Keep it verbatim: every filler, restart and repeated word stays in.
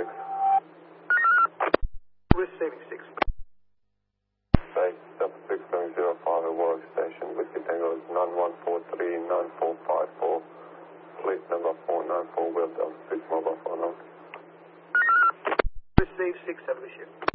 six. Receiving six. State Delta six seven zero five at Warwick Station. Whiskey Tango is nine one four three nine four five four. Fleet number four nine four, Will Delta six mobile phone on. Receive six seven issue.